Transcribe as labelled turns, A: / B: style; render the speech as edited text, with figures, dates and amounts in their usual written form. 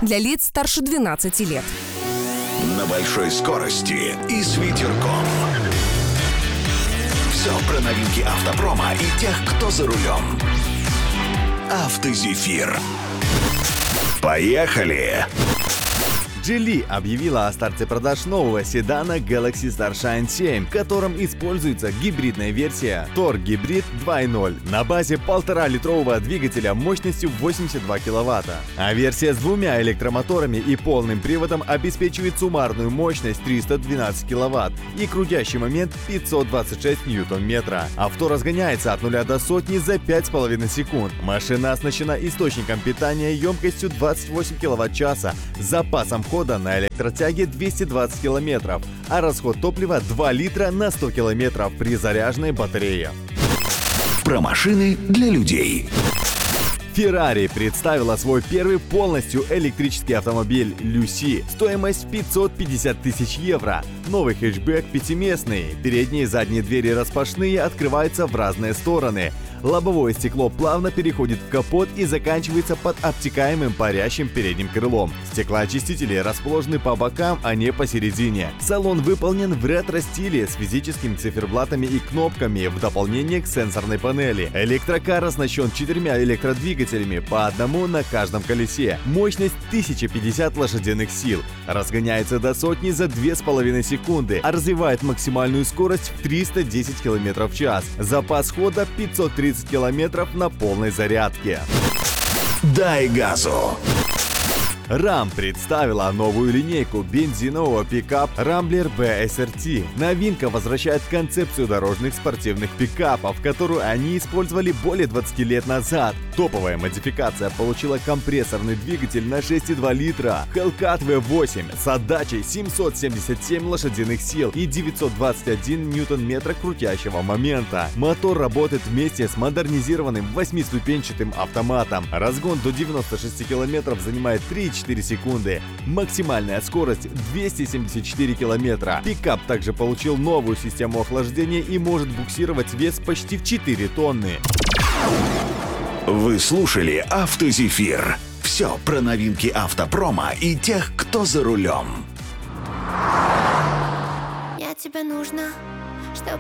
A: для лиц старше 12 лет.
B: На большой скорости и с ветерком. Все про новинки автопрома и тех, кто за рулем. Автозефир. Поехали!
C: Geely объявила о старте продаж нового седана Galaxy Starshine 7, в котором используется гибридная версия Torque Hybrid 2.0 на базе 1,5-литрового двигателя мощностью 82 кВт. А версия с двумя электромоторами и полным приводом обеспечивает суммарную мощность 312 кВт и крутящий момент 526 Ньютон-метра. Авто разгоняется от 0 до сотни за 5,5 секунд. Машина оснащена источником питания емкостью 28 кВт-часа, запасом хода на электротяге 220 км, а расход топлива 2 литра на 100 км при заряженной батарее.
B: Про машины для людей.
C: Ferrari представила свой первый полностью электрический автомобиль Lucy. Стоимость 550 тысяч евро. Новый хэтчбэк пятиместный. Передние и задние двери распашные, открываются в разные стороны. Лобовое стекло плавно переходит в капот и заканчивается под обтекаемым парящим передним крылом. Стеклоочистители расположены по бокам, а не посередине. Салон выполнен в ретро-стиле с физическими циферблатами и кнопками в дополнение к сенсорной панели. Электрокар оснащен 4 электродвигателями, по одному на каждом колесе. Мощность 1050 лошадиных сил. Разгоняется до сотни за 2,5 секунды, а развивает максимальную скорость в 310 км в час. Запас хода 530 километров на полной зарядке.
B: Дай газу!
C: Ram представила новую линейку бензинового пикап Rambler BSRT. Новинка возвращает концепцию дорожных спортивных пикапов, которую они использовали более 20 лет назад. Топовая модификация получила компрессорный двигатель на 6,2 литра Hellcat V8 с отдачей 777 лошадиных сил и 921 ньютон-метра крутящего момента. Мотор работает вместе с модернизированным 8-ступенчатым автоматом. Разгон до 96 км занимает 3,4 секунды. Максимальная скорость 274 километра. Пикап также получил новую систему охлаждения и может буксировать вес почти в 4 тонны.
B: Вы слушали «Автозефир». Все про новинки автопрома и тех, кто за рулем.
D: Мне тебе нужно, чтоб